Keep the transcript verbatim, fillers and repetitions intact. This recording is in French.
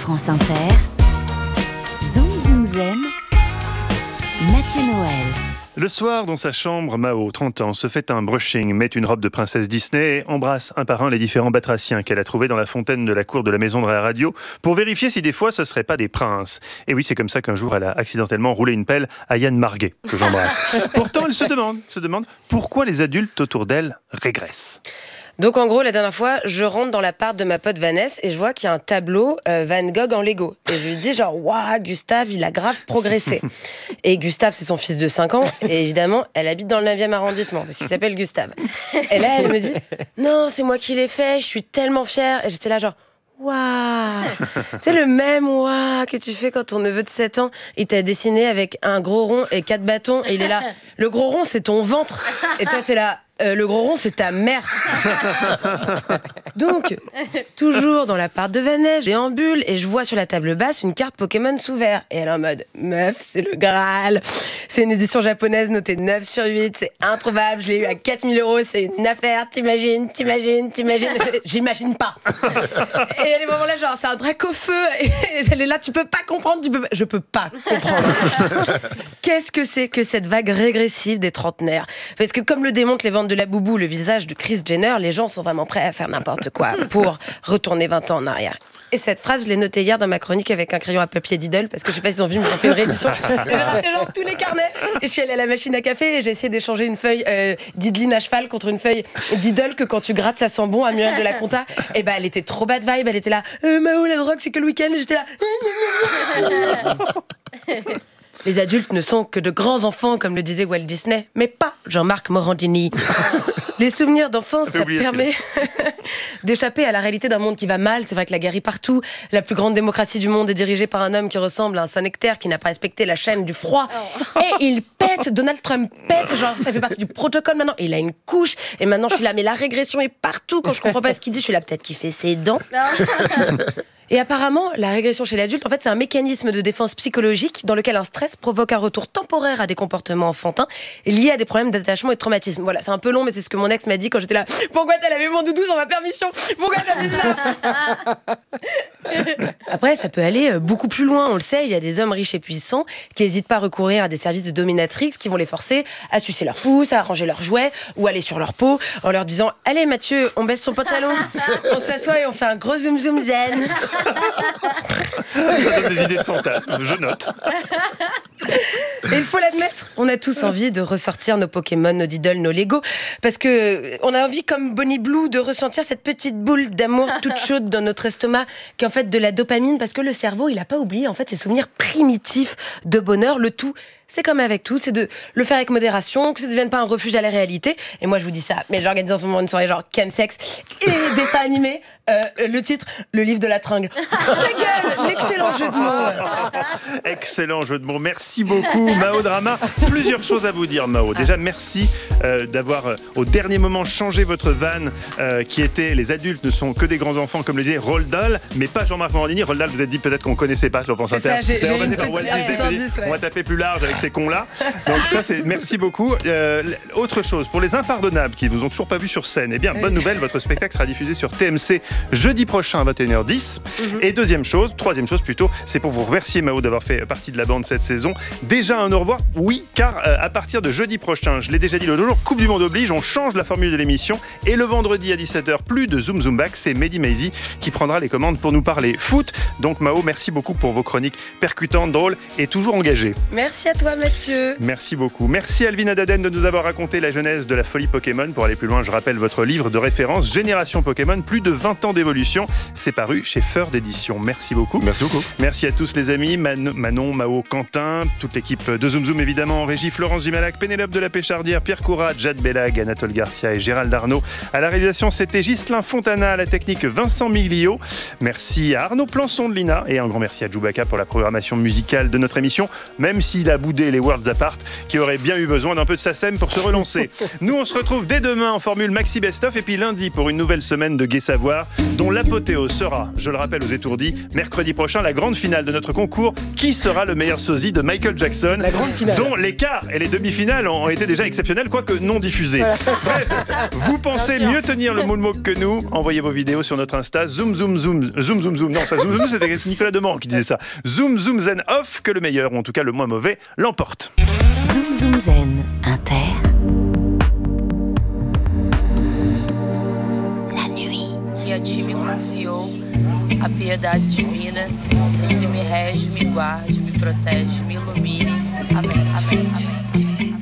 France Inter, Zoom Zoom Zen, Mathieu Noël. Le soir, dans sa chambre, Mao, trente ans, se fait un brushing, met une robe de princesse Disney et embrasse un par un les différents batraciens qu'elle a trouvés dans la fontaine de la cour de la maison de la radio pour vérifier si des fois ce ne seraient pas des princes. Et oui, c'est comme ça qu'un jour elle a accidentellement roulé une pelle à Yann Marguet, que j'embrasse. Pourtant, elle se demande, se demande pourquoi les adultes autour d'elle régressent. Donc en gros, la dernière fois, je rentre dans l'appart de ma pote Vanessa et je vois qu'il y a un tableau euh, Van Gogh en Lego. Et je lui dis genre, waouh, Gustave, il a grave progressé. Et Gustave, c'est son fils de cinq ans. Et évidemment, elle habite dans le neuvième arrondissement parce qu'il s'appelle Gustave. Et là, elle me dit, non, c'est moi qui l'ai fait, je suis tellement fière. Et j'étais là genre, waouh, c'est le même waouh que tu fais quand ton neveu de sept ans, il t'a dessiné avec un gros rond et quatre bâtons. Et il est là, le gros rond, c'est ton ventre. Et toi, t'es là, Euh, le gros rond, c'est ta mère. Donc, toujours dans l'appart de Vanessa, j'ai en bulle et je vois sur la table basse une carte Pokémon sous verre. Et elle est en mode, meuf, c'est le Graal. C'est une édition japonaise notée neuf sur huit. C'est introuvable. Je l'ai eu à quatre mille euros. C'est une affaire. T'imagines, t'imagines, t'imagines. J'imagine pas. Et elle est vraiment là, genre, c'est un drac-au-feu. Et elle est là, tu peux pas comprendre. Tu peux pas... Je peux pas comprendre. Qu'est-ce que c'est que cette vague régressive des trentenaires ? Parce que comme le démontrent les ventes de la Boubou, le visage de Kris Jenner, les gens sont vraiment prêts à faire n'importe quoi pour retourner vingt ans en arrière. Et cette phrase, je l'ai notée hier dans ma chronique avec un crayon à papier Diddle, parce que je sais pas s'ils ont vu, mais ils ont fait une réédition. Et j'ai racheté genre tous les carnets. Et je suis allée à la machine à café et j'ai essayé d'échanger une feuille euh, Diddline à cheval contre une feuille Diddle que quand tu grattes, ça sent bon à Muriel de la Conta. Et bah, elle était trop bad vibe. Elle était là, euh, Mao, la drogue, c'est que le week-end. Et j'étais là. Les adultes ne sont que de grands enfants, comme le disait Walt Disney, mais pas Jean-Marc Morandini. Les souvenirs d'enfance, ça permet d'échapper à la réalité d'un monde qui va mal. C'est vrai que la guerre est partout. La plus grande démocratie du monde est dirigée par un homme qui ressemble à un Saint-Nectaire qui n'a pas respecté la chaîne du froid. Oh. Et il pète, Donald Trump pète, genre ça fait partie du protocole maintenant. Et il a une couche. Et maintenant je suis là, mais la régression est partout. Quand je comprends pas ce qu'il dit, je suis là, peut-être qu'il fait ses dents. Et apparemment, la régression chez l'adulte, en fait, c'est un mécanisme de défense psychologique dans lequel un stress provoque un retour temporaire à des comportements enfantins liés à des problèmes d'attachement et de traumatisme. Voilà, c'est un peu long, mais c'est ce que mon ex m'a dit quand j'étais là. Pourquoi t'as lavé mon doudou sans ma permission ? Pourquoi t'as fait ça ? Après, ça peut aller beaucoup plus loin. On le sait, il y a des hommes riches et puissants qui n'hésitent pas à recourir à des services de dominatrix qui vont les forcer à sucer leur pouce, à arranger leurs jouets ou aller sur leur peau en leur disant « Allez Mathieu, on baisse son pantalon, on s'assoit et on fait un gros zoom zoom zen ». Ça donne des idées de fantasmes, je note. Et il faut l'admettre, on a tous envie de ressortir nos Pokémon, nos Diddle, nos Lego, parce que on a envie, comme Bonnie Blue, de ressentir cette petite boule d'amour toute chaude dans notre estomac, qui est en fait de la dopamine, parce que le cerveau, il a pas oublié en fait ses souvenirs primitifs de bonheur. Le tout, c'est comme avec tout, c'est de le faire avec modération, que ça ne devienne pas un refuge à la réalité. Et moi, je vous dis ça, mais j'organise en ce moment une soirée genre chemsex et dessin animé. Euh, le titre, le livre de la tringle. Ta gueule, l'excellent jeu de mots. Excellent jeu de mots. Merci beaucoup, Mao Drama. Plusieurs choses à vous dire, Mao. Déjà, merci euh, d'avoir, euh, au dernier moment, changé votre vanne euh, qui était « Les adultes ne sont que des grands enfants », comme le disait Roald Dahl, mais pas Jean-Marc Morandini. Roald Dahl, vous êtes dit peut-être qu'on ne connaissait pas sur France Inter. C'est ça, j'ai, j'ai une petite indice, ouais. On va taper plus large avec ces cons-là. Donc ça, c'est merci beaucoup. Euh, autre chose, pour les impardonnables qui ne vous ont toujours pas vu sur scène, eh bien, bonne nouvelle, votre spectacle sera diffusé sur T M C jeudi prochain à vingt et une heures dix. Mm-hmm. Et deuxième chose, troisième chose plutôt, c'est pour vous remercier, Mao, d'avoir fait partie de la bande cette saison. Déjà un au revoir, oui, car euh, à partir de jeudi prochain, je l'ai déjà dit l'autre jour, Coupe du Monde oblige, on change la formule de l'émission. Et le vendredi à dix-sept heures, plus de Zoom Zoom Back, c'est Mehdi Maizi qui prendra les commandes pour nous parler foot. Donc Mao, merci beaucoup pour vos chroniques percutantes, drôles et toujours engagées. Merci à toi, Mathieu. Merci beaucoup. Merci Alvina Daden de nous avoir raconté la genèse de la folie Pokémon. Pour aller plus loin, je rappelle votre livre de référence, Génération Pokémon, plus de vingt ans d'évolution. C'est paru chez Feur d'édition. Merci beaucoup. Merci beaucoup. Merci à tous les amis, Man- Manon, Mao, Quentin, toute l'équipe de Zoom Zoom évidemment en régie, Florence Dumalac, Pénélope de la Péchardière, Pierre Courat, Jade Bellag, Anatole Garcia et Gérald Arnaud. À la réalisation, c'était Ghislain Fontana, à la technique Vincent Miglio. Merci à Arnaud Plançon de l'I N A et un grand merci à Djoubaka pour la programmation musicale de notre émission, même s'il a boudé bouder les Worlds Apart, qui auraient bien eu besoin d'un peu de SACEM pour se relancer. Nous, on se retrouve dès demain en formule Maxi Best Of, et puis lundi pour une nouvelle semaine de Gai Savoir, dont l'apothéose sera, je le rappelle aux étourdis, mercredi prochain, la grande finale de notre concours Qui sera le meilleur sosie de Michael Jackson, la grande finale, dont les quarts et les demi-finales ont été déjà exceptionnelles, quoique non diffusées. Voilà. Bref, vous pensez mieux tenir le moonwalk que nous? Envoyez vos vidéos sur notre Insta. Zoom, zoom, zoom, zoom, zoom, zoom. Non, ça, zoom, zoom, c'était Nicolas Demorand qui disait ça. Zoom, zoom, zen off, que le meilleur, ou en tout cas le moins mauvais, l'emporte. Zoom, zoom, zen, inter. La nuit. Que a ti me confiou, a piedade divina sempre me rege, me guarde, me protege, me ilumine. Amém, amém, amém.